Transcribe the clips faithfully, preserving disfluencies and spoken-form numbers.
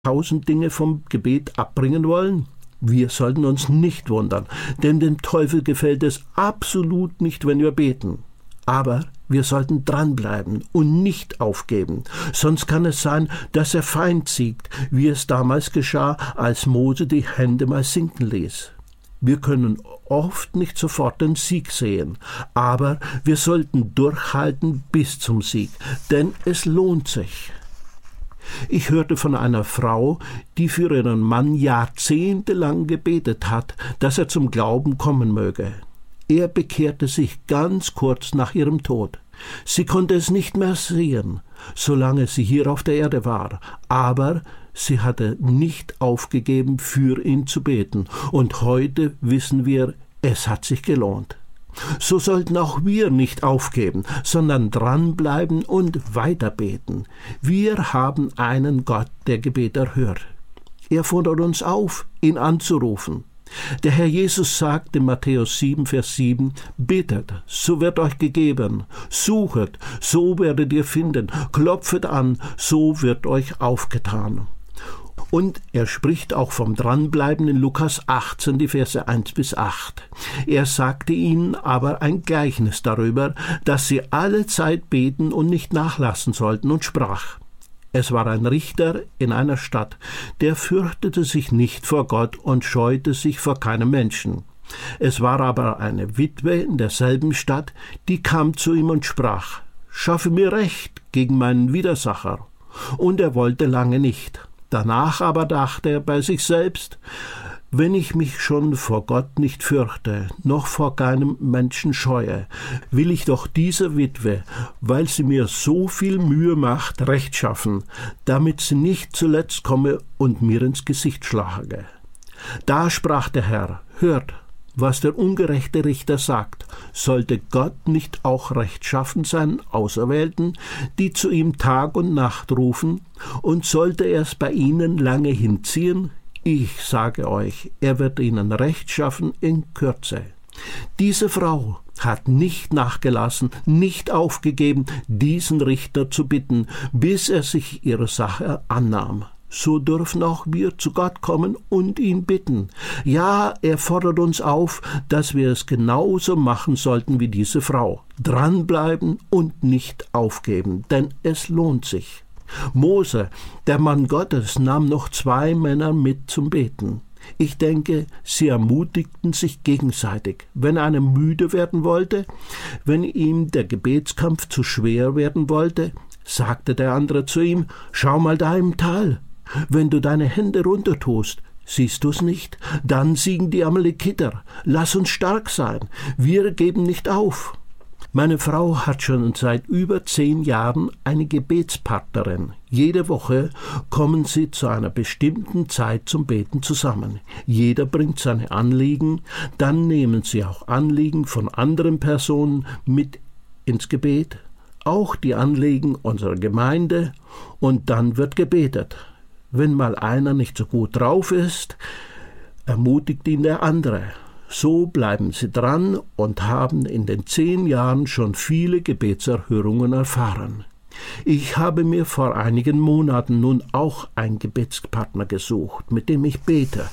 tausend Dinge vom Gebet abbringen wollen? Wir sollten uns nicht wundern, denn dem Teufel gefällt es absolut nicht, wenn wir beten. Aber wir sollten dranbleiben und nicht aufgeben, sonst kann es sein, dass der Feind siegt, wie es damals geschah, als Mose die Hände mal sinken ließ. Wir können oft nicht sofort den Sieg sehen, aber wir sollten durchhalten bis zum Sieg, denn es lohnt sich. Ich hörte von einer Frau, die für ihren Mann jahrzehntelang gebetet hat, dass er zum Glauben kommen möge. Er bekehrte sich ganz kurz nach ihrem Tod. Sie konnte es nicht mehr sehen, solange sie hier auf der Erde war, aber sie hatte nicht aufgegeben, für ihn zu beten, und heute wissen wir, es hat sich gelohnt. So sollten auch wir nicht aufgeben, sondern dranbleiben und weiterbeten. Wir haben einen Gott, der Gebet erhört. Er fordert uns auf, ihn anzurufen. Der Herr Jesus sagt in Matthäus sieben, Vers sieben, betet, so wird euch gegeben, suchet, so werdet ihr finden, klopfet an, so wird euch aufgetan. Und er spricht auch vom Dranbleiben in Lukas achtzehn, die Verse eins bis acht. Er sagte ihnen aber ein Gleichnis darüber, dass sie alle Zeit beten und nicht nachlassen sollten, und sprach: Es war ein Richter in einer Stadt, der fürchtete sich nicht vor Gott und scheute sich vor keinem Menschen. Es war aber eine Witwe in derselben Stadt, die kam zu ihm und sprach: Schaffe mir Recht gegen meinen Widersacher. Und er wollte lange nicht. Danach aber dachte er bei sich selbst: Wenn ich mich schon vor Gott nicht fürchte, noch vor keinem Menschen scheue, will ich doch dieser Witwe, weil sie mir so viel Mühe macht, Recht schaffen, damit sie nicht zuletzt komme und mir ins Gesicht schlage. Da sprach der Herr: Hört, was der ungerechte Richter sagt. Sollte Gott nicht auch rechtschaffen seinen Auserwählten, die zu ihm Tag und Nacht rufen, und sollte er es bei ihnen lange hinziehen? Ich sage euch, er wird ihnen Recht schaffen in Kürze. Diese Frau hat nicht nachgelassen, nicht aufgegeben, diesen Richter zu bitten, bis er sich ihrer Sache annahm. So dürfen auch wir zu Gott kommen und ihn bitten. Ja, er fordert uns auf, dass wir es genauso machen sollten wie diese Frau. Dranbleiben und nicht aufgeben, denn es lohnt sich. Mose, der Mann Gottes, nahm noch zwei Männer mit zum Beten. Ich denke, sie ermutigten sich gegenseitig. Wenn einer müde werden wollte, wenn ihm der Gebetskampf zu schwer werden wollte, sagte der andere zu ihm: Schau mal da im Tal. Wenn du deine Hände runter tust, siehst du's nicht? Dann siegen die Amalekiter. Lass uns stark sein. Wir geben nicht auf. Meine Frau hat schon seit über zehn Jahren eine Gebetspartnerin. Jede Woche kommen sie zu einer bestimmten Zeit zum Beten zusammen. Jeder bringt seine Anliegen, dann nehmen sie auch Anliegen von anderen Personen mit ins Gebet, auch die Anliegen unserer Gemeinde, und dann wird gebetet. Wenn mal einer nicht so gut drauf ist, ermutigt ihn der andere. So bleiben sie dran und haben in den zehn Jahren schon viele Gebetserhörungen erfahren. Ich habe mir vor einigen Monaten nun auch einen Gebetspartner gesucht, mit dem ich bete.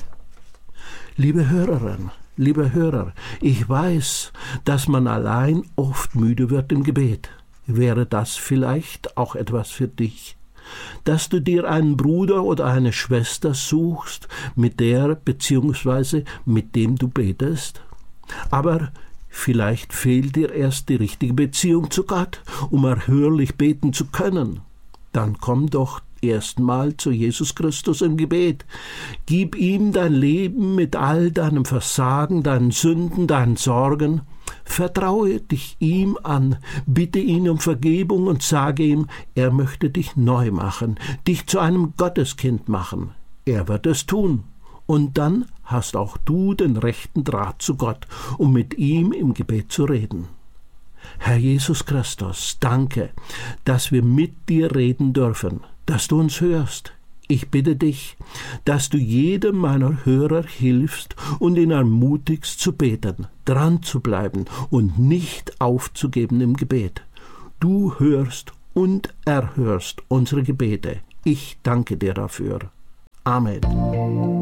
Liebe Hörerin, liebe Hörer, ich weiß, dass man allein oft müde wird im Gebet. Wäre das vielleicht auch etwas für dich? Dass du dir einen Bruder oder eine Schwester suchst, mit der bzw. mit dem du betest? Aber vielleicht fehlt dir erst die richtige Beziehung zu Gott, um erhörlich beten zu können. Dann komm doch erstmal zu Jesus Christus im Gebet. Gib ihm dein Leben mit all deinem Versagen, deinen Sünden, deinen Sorgen. Vertraue dich ihm an, bitte ihn um Vergebung und sage ihm, er möchte dich neu machen, dich zu einem Gotteskind machen. Er wird es tun. Und dann hast auch du den rechten Draht zu Gott, um mit ihm im Gebet zu reden. Herr Jesus Christus, danke, dass wir mit dir reden dürfen, dass du uns hörst. Ich bitte dich, dass du jedem meiner Hörer hilfst und ihn ermutigst zu beten, dran zu bleiben und nicht aufzugeben im Gebet. Du hörst und erhörst unsere Gebete. Ich danke dir dafür. Amen.